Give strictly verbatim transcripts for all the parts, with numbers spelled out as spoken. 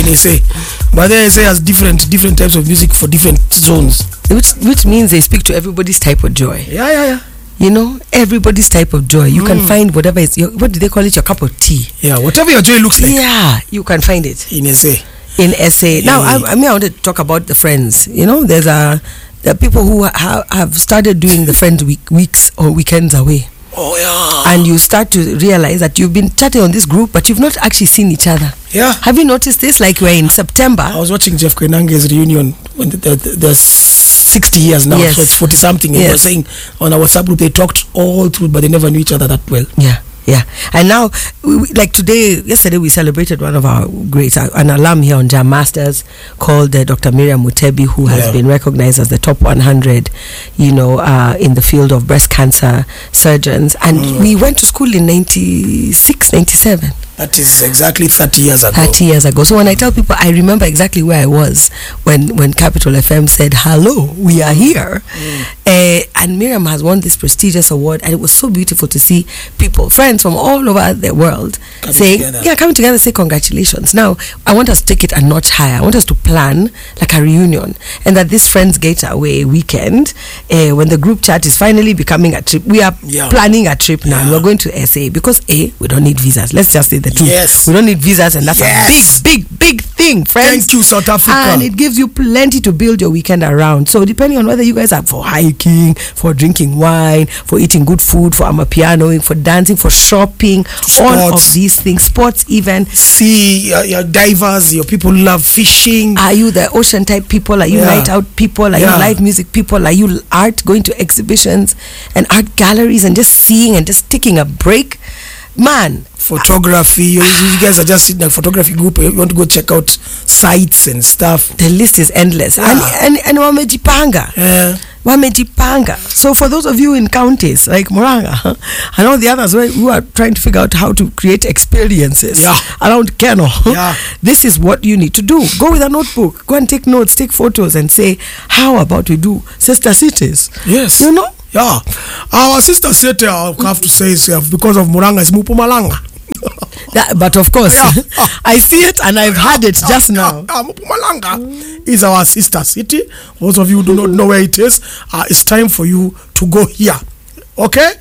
S A. But the S A has different different types of music for different zones. Which which means they speak to everybody's type of joy. Yeah, yeah, yeah. You know, everybody's type of joy. You mm. can find whatever is your, what do they call it? Your cup of tea. Yeah, whatever your joy looks like. Yeah, you can find it in S A. In S A. Now, yeah. I, I mean, I want to talk about the Friends. You know, there's a there are people who ha- have started doing the Friends week, weeks or weekends away. Oh yeah. And you start to realize that you've been chatting on this group, but you've not actually seen each other. Yeah. Have you noticed this? Like we're in September. I was watching Jeff Koinange's reunion when the, the, the, the sixty years now, yes. So it's forty something. And yes. They were saying on our subgroup they talked all through, but they never knew each other that well. Yeah. Yeah, and now, we, like today, yesterday we celebrated one of our great, uh, an alum here on Jam Masters called uh, Doctor Miriam Mutebi, who has yeah. been recognized as the top one hundred, you know, uh, in the field of breast cancer surgeons. And mm. we went to school in ninety-six, ninety-seven. That is exactly thirty years ago. thirty years ago. So when I tell people, I remember exactly where I was when, when Capital F M said, hello, we are here. Mm. Uh, and Miriam has won this prestigious award, and it was so beautiful to see people, friends from all over the world, coming saying, together. yeah, coming together, say congratulations. Now, I want us to take it a notch higher. I want us to plan like a reunion, and that this Friends Getaway weekend, uh, when the group chat is finally becoming a trip, we are yeah. planning a trip now, yeah. and we're going to S A, because A, we don't need visas. Let's just say the truth. Yes. We don't need visas, and that's yes. a big, big, big thing, friends. Thank you, South Africa. And it gives you plenty to build your weekend around. So depending on whether you guys are for hiking, for drinking wine, for eating good food, for amapianoing, for dancing, for shopping, sports. All of these things, sports even. See, uh, your divers, your people who love fishing. Are you the ocean type people? Are you yeah. night out people? Are yeah. you live music people? Are you art, going to exhibitions and art galleries and just seeing and just taking a break? Man, photography, you, you guys are just in a photography group, you want to go check out sites and stuff. The list is endless. Yeah. And, and, and wamejipanga. Yeah. Wamejipanga. So for those of you in counties like Muranga and all the others who are trying to figure out how to create experiences yeah. around Keno, yeah. this is what you need to do. Go with a notebook, go and take notes, take photos, and say, how about we do sister cities? Yes. You know? Yeah, our sister city, I have to say, because of Muranga, is Mpumalanga. That, but of course, yeah. I see it and I've heard it just yeah. now. Yeah. Mpumalanga mm. is our sister city. Those of you who do not know where it is, uh, it's time for you to go here. Okay?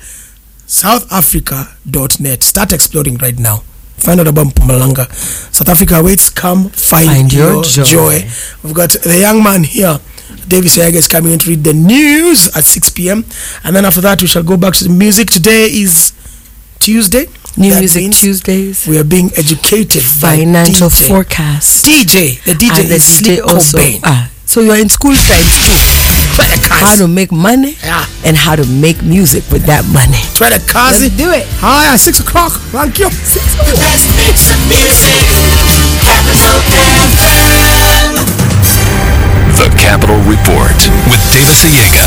south africa dot net. Start exploring right now. Find out about Mpumalanga. South Africa awaits. Come find, find your, your joy. joy. We've got the young man here. Davis Ayaga is coming in to read the news at six p.m. And then after that, we shall go back to the music. Today is Tuesday. New that Music Tuesdays. We are being educated Financial by D J. Forecast. D J. The D J and the is D J also. Ah, so you're in school times too. How to make money yeah. and how to make music with that money. Try to cause Let's it. do it. Hi, at six o'clock. Thank you. The best mix of music. Capital F M. The Capital Report with Davis Ayaga.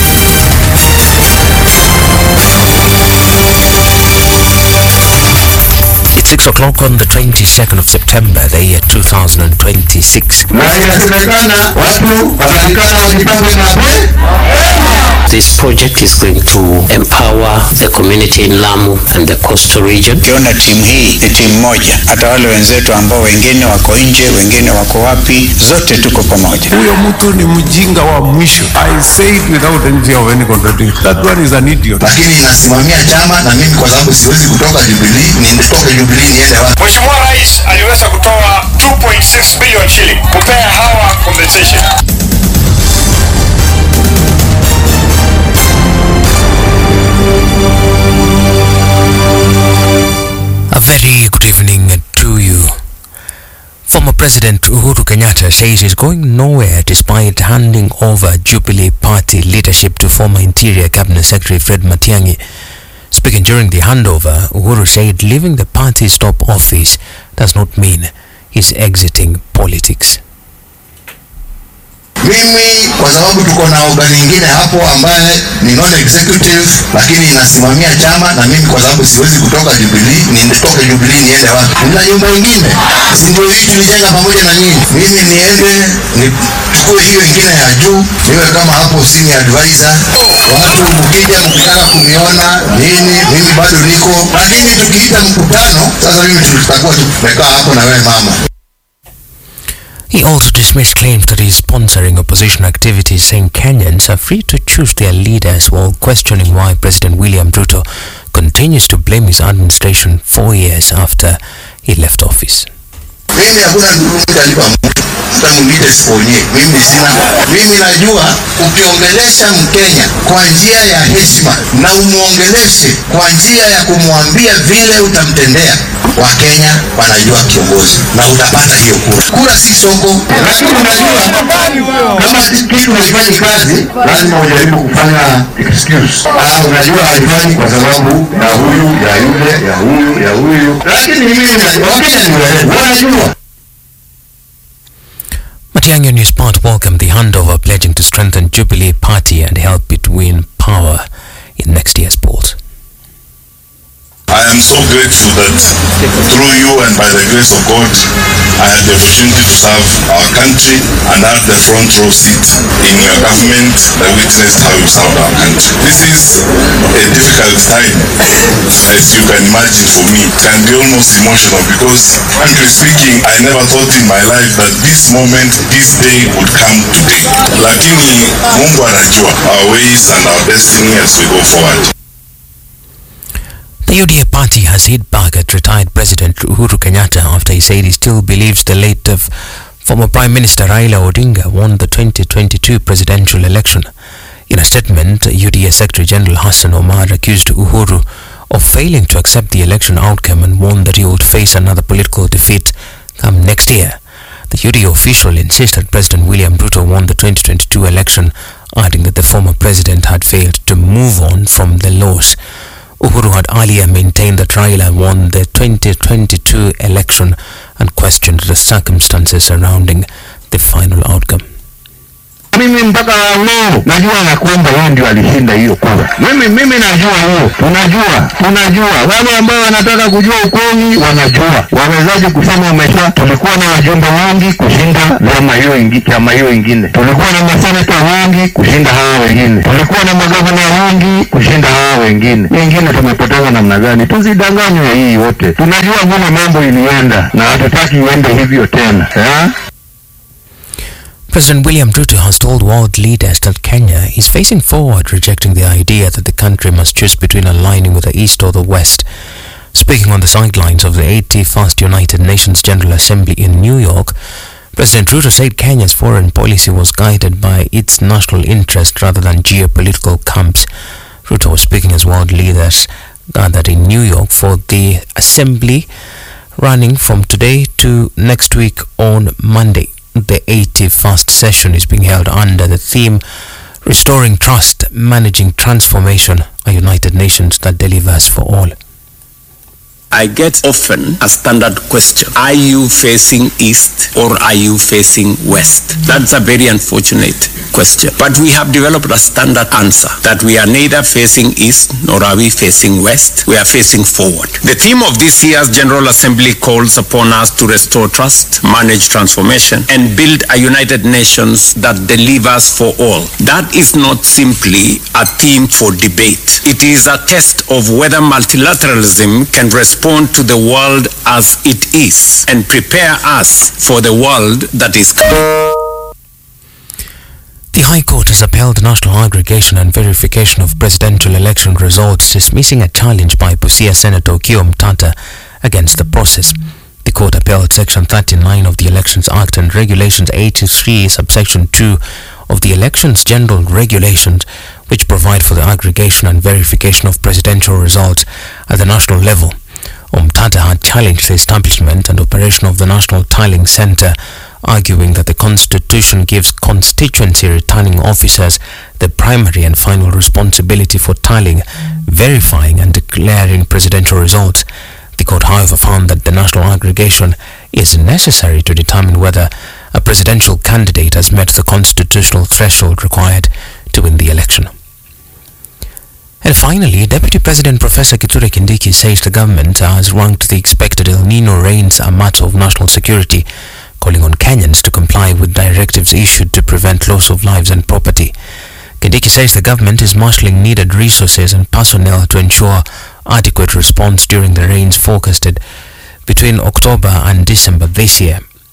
It's six o'clock on the twenty-second of September, the year two thousand twenty-six. This project is going to empower the community in Lamu and the coastal region. Kiona timu hii ni timu moja, hata wale wenzetu ambao wengine wako nje, wengine wako wapi, zote tuko pamoja. Huyo mtu ni mjinga wa mwisho. I say it without any fear of any contradiction. That one is an idiot. Lakini inasimamia chama na mimi kwa sababu siwezi kutoka Jubilee, ni nitoke Jubilee niende wapi? Mheshimiwa Rais aliweza kutoa two point six billion shilling kupea hawa compensation. A very good evening to you. Former President Uhuru Kenyatta says he's going nowhere despite handing over Jubilee Party leadership to former Interior Cabinet Secretary Fred Matiang'i. Speaking during the handover, Uhuru said leaving the party's top office does not mean he's exiting politics. Mimi kwa sababu tuko na organ nyingine hapo ambaye ni non executive lakini inasimamia chama, na mimi kwa sababu siwezi kutoka Jubilee, ni nitoke Jubilee niende wapi? Kuna nyumba nyingine, si ndio hii tulijenga pamoja na nyinyi. Mimi niende nichukue hiyo nyingine ya juu, niwe kama hapo senior advisor. Watu mkija mkitaka kuniona nini, mimi bado niko, lakini tukiita mkutano sasa mimi tutakuwa tumekaa hapo na wewe mama. He also dismissed claims that he is sponsoring opposition activities, saying Kenyans are free to choose their leaders, while questioning why President William Ruto continues to blame his administration four years after he left office. Mimi hakuna nduru mtalipa mtu, hata mwingine siponye. Mimi sina. Mimi najua ukiongelesha Mkenya kwa njia ya heshima na umuongeleshe kwa njia ya kumwambia vile utamtendea, Wakenya wanajua kiongozi na utapata hiyo kura. Kura si soko. Lakini unajua kama kitu haifanyi kazi, lazima ujaribu kufanya excuse. Ah, unajua haifanyi kwa sababu ya huyu, ya yule, ya huyu, ya huyu. Lakini mimi Wakenya ni wanajua. Matiang'i on his part welcomed the handover, pledging to strengthen Jubilee Party and help it win power in next year's polls. I am so grateful that through you and by the grace of God, I had the opportunity to serve our country and have the front row seat in your government. I witnessed how you served our country. This is a difficult time, as you can imagine for me. It can be almost emotional because, frankly speaking, I never thought in my life that this moment, this day would come today. Lakini Mungu anajua our ways and our destiny as we go forward. The U D A party has hit back at retired President Uhuru Kenyatta after he said he still believes the late of former Prime Minister Raila Odinga won the twenty twenty-two presidential election. In a statement, U D A Secretary General Hassan Omar accused Uhuru of failing to accept the election outcome and warned that he would face another political defeat come next year. The U D A official insisted President William Ruto won the twenty twenty-two election, adding that the former president had failed to move on from the loss. Uhuru had earlier maintained that Raila won the twenty twenty-two election and questioned the circumstances surrounding the final outcome. Mimi mpaka leo najua na kwamba yeye ndio alishinda hiyo kura. Mimi mimi najua hiyo. Tunajua, tunajua. Wale ambao wanataka kujua ukweli wanajua. Wawezaje kusema wamesha? Tulikuwa na wajumbe wengi kushinda vyama hiyo ingine, chama hiyo ingine. Tulikuwa na maseneta wengi kushinda hawa wengine. Tulikuwa na magavana wengi kushinda hawa wengine. Wengine tumepoteza namna gani? Tusidanganywe hii wote. Tunajua vile mambo ilienda na hatutaki iende hivyo tena. Eh? President William Ruto has told world leaders that Kenya is facing forward, rejecting the idea that the country must choose between aligning with the East or the West. Speaking on the sidelines of the eighty-first United Nations General Assembly in New York, President Ruto said Kenya's foreign policy was guided by its national interest rather than geopolitical camps. Ruto was speaking as world leaders gathered in New York for the assembly running from today to next week on Monday. The eighty-first session is being held under the theme Restoring Trust, Managing Transformation, a United Nations that delivers for all. I get often a standard question. Are you facing east or are you facing west? That's a very unfortunate question. But we have developed a standard answer that we are neither facing east nor are we facing west. We are facing forward. The theme of this year's General Assembly calls upon us to restore trust, manage transformation, and build a United Nations that delivers for all. That is not simply a theme for debate. It is a test of whether multilateralism can respond to the world as it is and prepare us for the world that is coming. The High Court has upheld national aggregation and verification of presidential election results, dismissing a challenge by Busia Senator Okiya Omtatah against the process. The court upheld Section thirty-nine of the Elections Act and Regulations eighty-three, subsection two of the Elections General Regulations, which provide for the aggregation and verification of presidential results at the national level. Omtatah had challenged the establishment and operation of the National Tallying Centre, arguing that the Constitution gives constituency returning officers the primary and final responsibility for tallying, verifying and declaring presidential results. The court, however, found that the national aggregation is necessary to determine whether a presidential candidate has met the constitutional threshold required to win the election. And finally, Deputy President Professor Kithure Kindiki says the government has ranked the expected El Nino rains a matter of national security, calling on Kenyans to comply with directives issued to prevent loss of lives and property. Kindiki says the government is marshalling needed resources and personnel to ensure adequate response during the rains forecasted between October and December this year.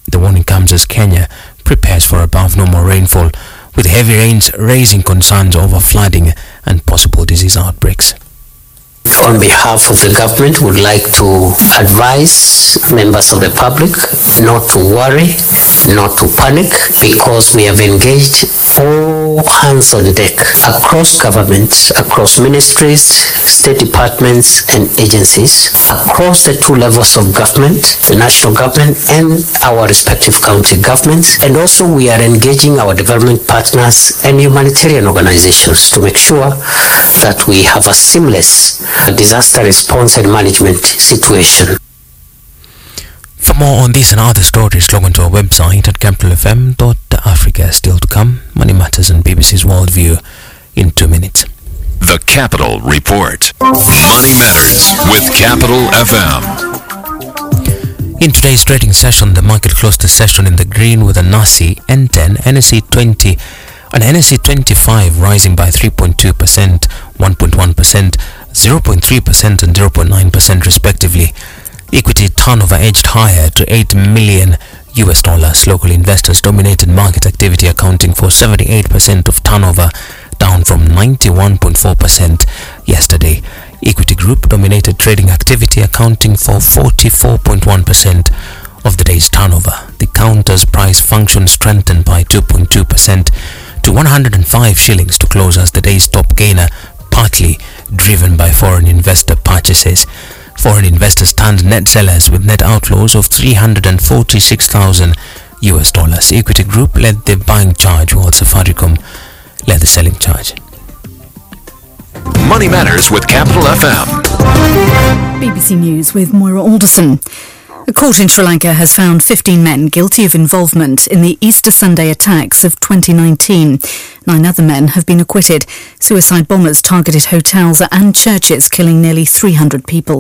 The warning comes as Kenya prepares for above normal rainfall, with heavy rains raising concerns over flooding and possible disease outbreaks. On behalf of the government, would like to advise members of the public not to worry, not to panic, because we have engaged all hands on deck across government, across ministries, state departments and agencies, across the two levels of government, the national government and our respective county governments. And also we are engaging our development partners and humanitarian organizations to make sure that we have a seamless disaster response and management situation. For more on this and other stories, log on to our website at capital f m dot africa. Still to come, Money Matters and B B C's Worldview in two minutes. The Capital Report. Money Matters with Capital F M. In today's trading session, the market closed the session in the green with a N A S I N ten, N S E twenty and N S E twenty-five rising by three point two percent, one point one percent, zero point three percent and zero point nine percent respectively. Equity turnover edged higher to eight million U S dollars. Local investors dominated market activity, accounting for seventy-eight percent of turnover, down from ninety-one point four percent yesterday. Equity Group dominated trading activity, accounting for forty-four point one percent of the day's turnover. The counter's price function strengthened by two point two percent to one hundred five shillings to close as the day's top gainer, partly driven by foreign investor purchases. Foreign investors turned net sellers with net outflows of three hundred forty-six thousand U S dollars. Equity Group led the buying charge, while Safaricom led the selling charge. Money Matters with Capital F M. B B C News with Moira Alderson. A court in Sri Lanka has found fifteen men guilty of involvement in the Easter Sunday attacks of twenty nineteen. Nine other men have been acquitted. Suicide bombers targeted hotels and churches, killing nearly three hundred people.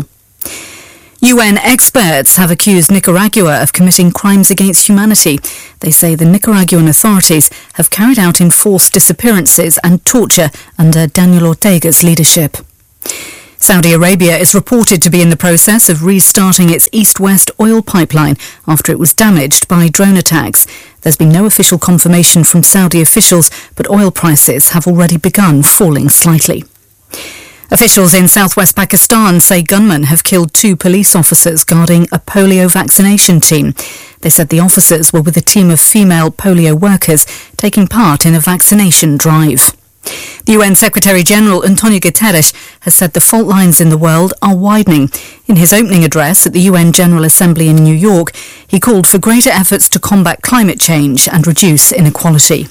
U N experts have accused Nicaragua of committing crimes against humanity. They say the Nicaraguan authorities have carried out enforced disappearances and torture under Daniel Ortega's leadership. Saudi Arabia is reported to be in the process of restarting its east-west oil pipeline after it was damaged by drone attacks. There's been no official confirmation from Saudi officials, but oil prices have already begun falling slightly. Officials in southwest Pakistan say gunmen have killed two police officers guarding a polio vaccination team. They said the officers were with a team of female polio workers taking part in a vaccination drive. The U N Secretary-General Antonio Guterres has said the fault lines in the world are widening. In his opening address at the U N General Assembly in New York, he called for greater efforts to combat climate change and reduce inequality.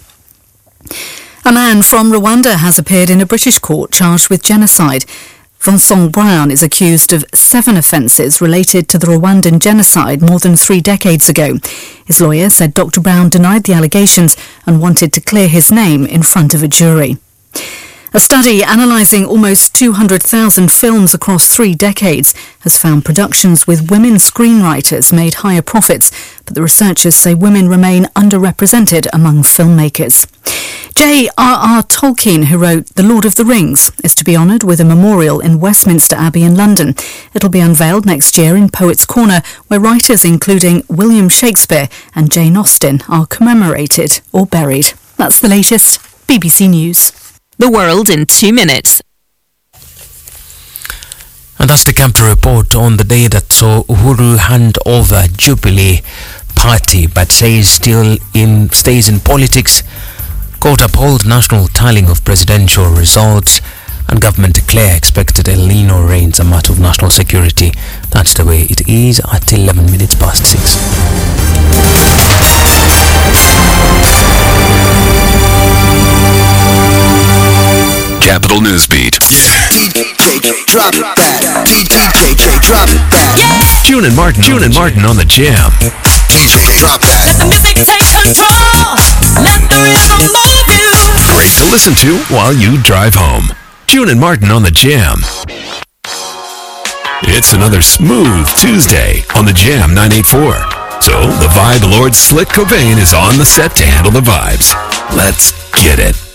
A man from Rwanda has appeared in a British court charged with genocide. Vincent Brown is accused of seven offences related to the Rwandan genocide more than three decades ago. His lawyer said Doctor Brown denied the allegations and wanted to clear his name in front of a jury. A study analysing almost two hundred thousand films across three decades has found productions with women screenwriters made higher profits, but the researchers say women remain underrepresented among filmmakers. J R R Tolkien, who wrote The Lord of the Rings, is to be honoured with a memorial in Westminster Abbey in London. It'll be unveiled next year in Poets' Corner, where writers including William Shakespeare and Jane Austen are commemorated or buried. That's the latest. B B C News. The world in two minutes. And that's the Capital Report on the day that saw Uhuru hand over Jubilee Party, but says still in stays in politics. Court uphold national tallying of presidential results, and government declare expected El Nino rains a matter of national security. That's the way it is at eleven minutes past six. Capital Newsbeat. D J, drop that. D J, drop that. Yeah. June and Martin. June and Martin on the jam. D J, drop that. Let the music take control. Let the rhythm move you. Great to listen to while you drive home. June and Martin on the jam. It's another smooth Tuesday on the Jam nine eighty-four. So the Vibe Lord Slick Cobain is on the set to handle the vibes. Let's get it.